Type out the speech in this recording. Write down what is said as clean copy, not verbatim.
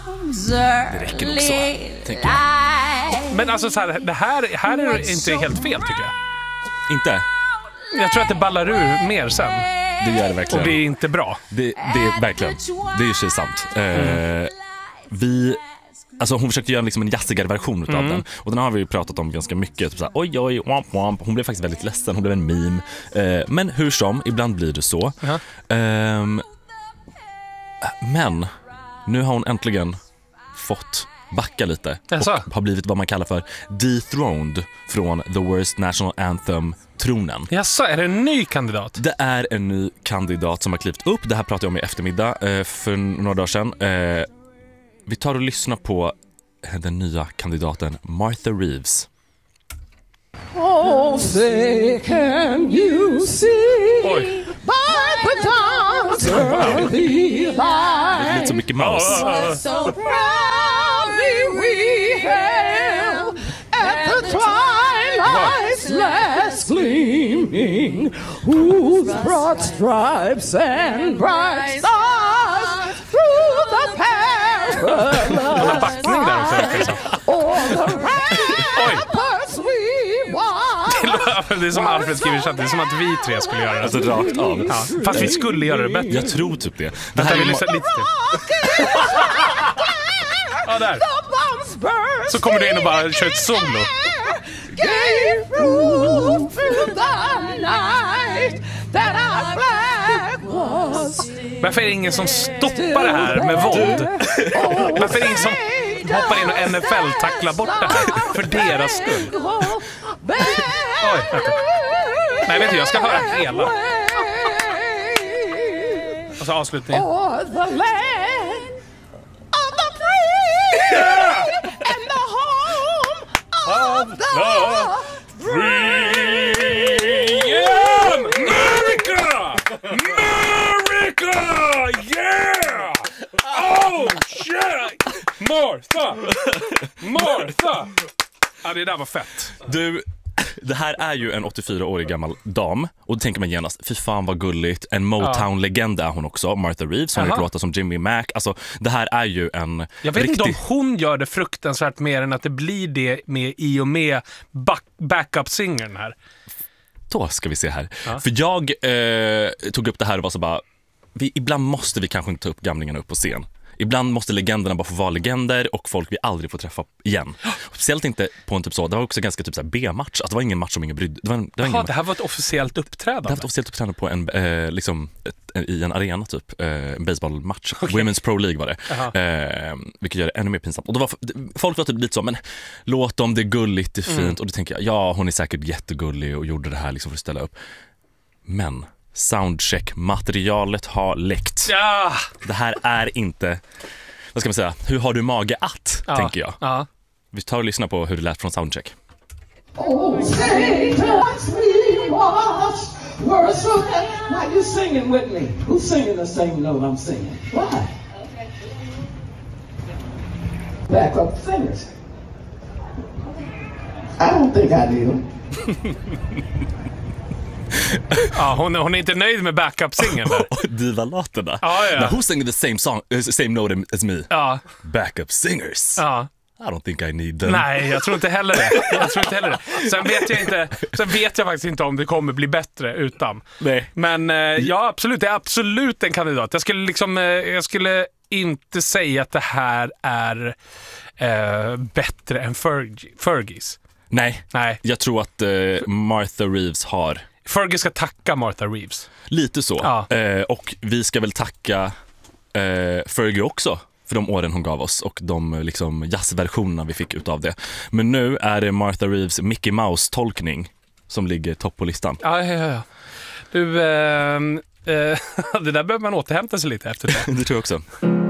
Det räcker nog så, tänker jag. Men alltså så här, det här är inte helt fel, tycker jag. Inte? Jag tror att det ballar ur mer sen. Det gör det verkligen. Och det är inte bra. Det är verkligen. Det är ju sant. Alltså hon försökte göra liksom en jazzigare version utav den. Och den har vi ju pratat om ganska mycket. Typ såhär, oj, womp, womp. Hon blev faktiskt väldigt ledsen, hon blev en meme. Men hur som, ibland blir det så. Men nu har hon äntligen fått backa lite. Och har blivit vad man kallar för dethroned från The Worst National Anthem-tronen. Jaså, är det en ny kandidat? Det är en ny kandidat som har klivit upp. Det här pratade jag om i eftermiddag för några dagar sedan. Vi tar och lyssnar på den nya kandidaten Martha Reeves. Oh, say can you see by the dawn's early light, lite så mycket Mouse. So proudly we hail at the twilight's last gleaming, whose broad stripes and bright stars through the perilous backning där också. Det är som Alfred skriver i chatten. Det är som att vi tre skulle göra det. Alltså rakt av. Ja, fast vi skulle göra det bättre. Jag tror typ det. Det här vill lyssna lite till. Ja, där. Så kommer du in och bara kör ett solo. Varför är det ingen som stoppar det här med våld? Varför är det ingen som hoppar in och NFL-tacklar bort det här för deras skull? Oj, vänta. Nej, vet du, jag ska höra hela. Och så avslutningen. America! Yeah! Oh, shit! Martha! Ja, det där var fett. Du, det här är ju en 84-årig gammal dam. Och då tänker man genast, fy fan vad gulligt. En Motown-legend är hon också, Martha Reeves. Hon har låtar som Jimmy Mac. Alltså, det här är ju en jag vet inte om hon gör det fruktansvärt mer än att det blir det med i och med backup-singern här. Då ska vi se här. För jag tog upp det här och var så bara, ibland måste vi kanske inte ta upp gamlingarna upp på scen. Ibland måste legenderna bara få vara legender och folk vi aldrig får träffa igen. Speciellt inte på en typ så. Det var också ganska typ så här B-match. Alltså, det var ingen match som ingen brydde. Det här var ett officiellt uppträdande. Det här var ett officiellt uppträdande på en i en arena typ, en baseballmatch. Okay. Women's Pro League var det. Vilket gör det ännu mer pinsamt. Och då var folk var typ lite så, men låt dem, det är gulligt, det är fint. Och då tänker jag, ja, hon är säkert jättegullig och gjorde det här liksom för att ställa upp. Men soundcheck-materialet har läckt. Ja. Det här är inte, vad ska man säga, hur har du mage att, tänker jag. Ja. Vi tar och lyssnar på hur det lät från soundcheck. Oh, say touch me, wash, words from that. Why you singing with me? Who's singing the same note I'm singing? Why? Backup singers. I don't think I need them. Ja, hon är inte nöjd med backup-singeln där. Diva-låtarna. Ja. Now, who's singing the same song, same note as me? Ja. Backup singers. Ja. I don't think I need them. Nej, jag tror inte heller det. Sen vet jag faktiskt inte om det kommer bli bättre utan. Nej. Men ja, absolut. Det är absolut en kandidat. Jag skulle inte säga att det här är bättre än Fergies. Nej. Jag tror att Martha Reeves har... Fergie ska tacka Martha Reeves. Lite så. Ja. Och vi ska väl tacka Fergie också för de åren hon gav oss och de liksom jazzversionerna vi fick utav det. Men nu är det Martha Reeves Mickey Mouse-tolkning som ligger topp på listan. Ja. Du, det där behöver man återhämta sig lite efter det. Det tror jag också.